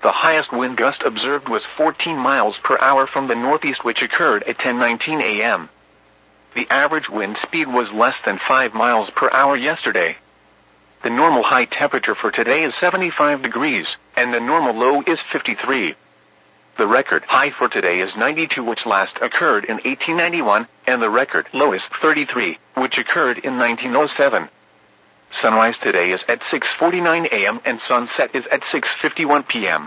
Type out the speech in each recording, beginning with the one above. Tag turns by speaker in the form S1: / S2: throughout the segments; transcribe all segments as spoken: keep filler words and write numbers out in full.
S1: The highest wind gust observed was fourteen miles per hour from the northeast, which occurred at ten nineteen a m The average wind speed was less than five miles per hour yesterday. The normal high temperature for today is seventy-five degrees, and the normal low is fifty-three. The record high for today is ninety-two, which last occurred in eighteen ninety-one, and the record low is thirty-three, which occurred in nineteen oh seven. Sunrise today is at six forty-nine a m and sunset is at six fifty-one p m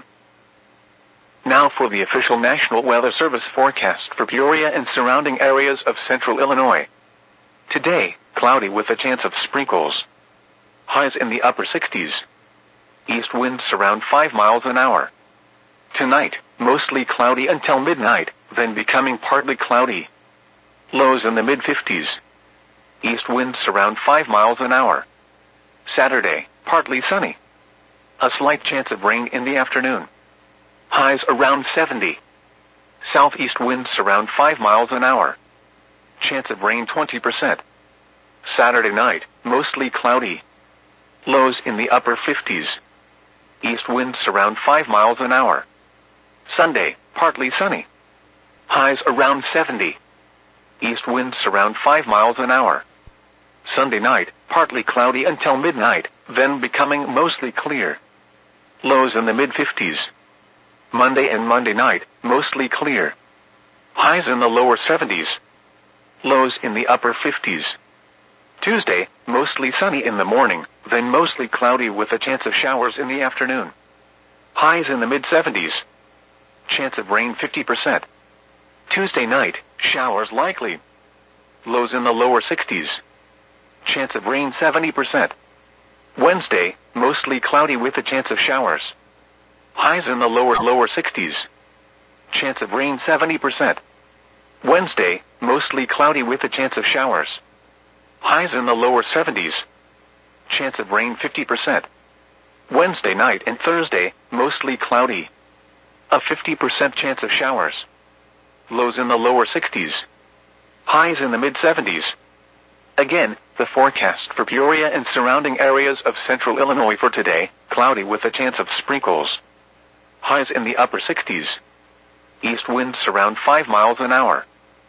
S1: Now for the official National Weather Service forecast for Peoria and surrounding areas of central Illinois. Today, cloudy with a chance of sprinkles. Highs in the upper sixties. East winds around five miles an hour. Tonight, mostly cloudy until midnight, then becoming partly cloudy. Lows in the mid-fifties. East winds around five miles an hour. Saturday, partly sunny. A slight chance of rain in the afternoon. Highs around seventy. Southeast winds around five miles an hour. Chance of rain twenty percent. Saturday night, mostly cloudy. Lows in the upper fifties. East winds around five miles an hour. Sunday, partly sunny. Highs around seventy. East winds around five miles an hour. Sunday night, partly cloudy until midnight, then becoming mostly clear. Lows in the mid-fifties. Monday and Monday night, mostly clear. Highs in the lower seventies. Lows in the upper fifties. Tuesday, mostly sunny in the morning, then mostly cloudy with a chance of showers in the afternoon. Highs in the mid-seventies. Chance of rain fifty percent. Tuesday night, showers likely. Lows in the lower sixties. Chance of rain seventy percent. Wednesday, mostly cloudy with a chance of showers. Highs in the lower lower sixties. Chance of rain seventy percent. Wednesday, mostly cloudy with a chance of showers. Highs in the lower seventies. Chance of rain fifty percent. Wednesday night and Thursday, mostly cloudy. A fifty percent chance of showers. Lows in the lower sixties. Highs in the mid-seventies. Again, the forecast for Peoria and surrounding areas of central Illinois for today, cloudy with a chance of sprinkles. Highs in the upper sixties. East winds around five miles an hour.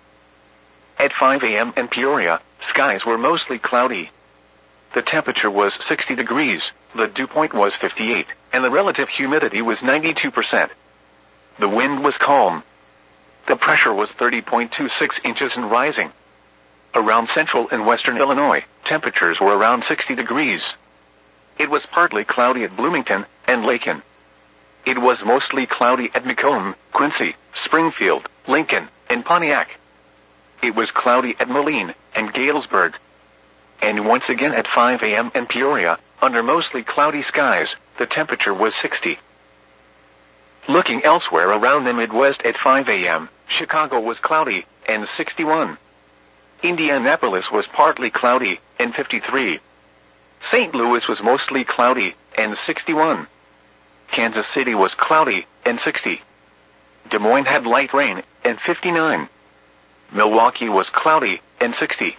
S1: At five a m in Peoria, skies were mostly cloudy. The temperature was sixty degrees, the dew point was fifty-eight, and the relative humidity was ninety-two percent. The wind was calm. The pressure was thirty point two six inches and rising. Around central and western Illinois, temperatures were around sixty degrees. It was partly cloudy at Bloomington and Lakin. It was mostly cloudy at Macomb, Quincy, Springfield, Lincoln, and Pontiac. It was cloudy at Moline and Galesburg. And once again at five a m in Peoria, under mostly cloudy skies, the temperature was sixty. Looking elsewhere around the Midwest at five a m, Chicago was cloudy and sixty-one. Indianapolis was partly cloudy and fifty-three. Saint Louis was mostly cloudy and sixty-one. Kansas City was cloudy and sixty. Des Moines had light rain and fifty-nine. Milwaukee was cloudy and sixty.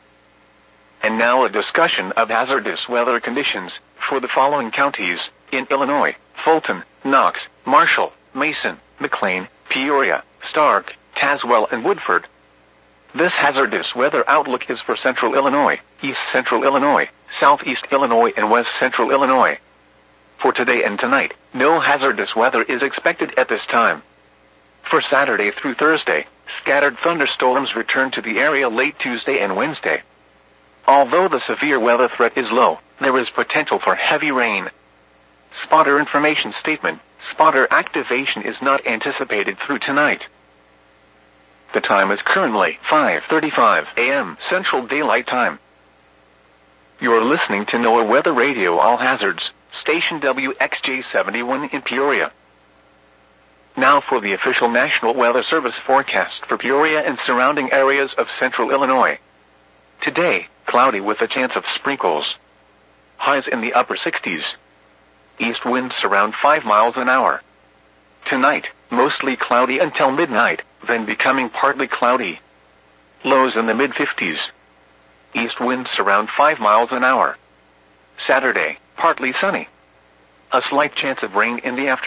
S1: And now a discussion of hazardous weather conditions for the following counties in Illinois: Fulton, Knox, Marshall, Mason, McLean, Peoria, Stark, Tazewell, and Woodford. This hazardous weather outlook is for central Illinois, east central Illinois, southeast Illinois, and west central Illinois. For today and tonight, no hazardous weather is expected at this time. For Saturday through Thursday, scattered thunderstorms return to the area late Tuesday and Wednesday. Although the severe weather threat is low, there is potential for heavy rain. Spotter information statement: spotter activation is not anticipated through tonight. The time is currently five thirty-five a m Central Daylight Time. You are listening to NOAA Weather Radio All Hazards, station W X J seventy-one in Peoria. Now for the official National Weather Service forecast for Peoria and surrounding areas of central Illinois. Today, cloudy with a chance of sprinkles. Highs in the upper sixties. East winds around five miles an hour. Tonight, mostly cloudy until midnight, then becoming partly cloudy. Lows in the mid-fifties. East winds around five miles an hour. Saturday, partly sunny. A slight chance of rain in the afternoon.